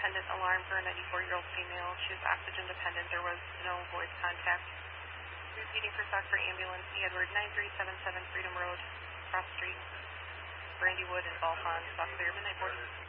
independent alarm for a 94-year-old female. She was oxygen dependent. There was no voice contact. Repeating for SOC for ambulance, E. Edward, 9377 Freedom Road, Cross Street, Brandywood, and Ball Pond. SOC clear, midnight 40.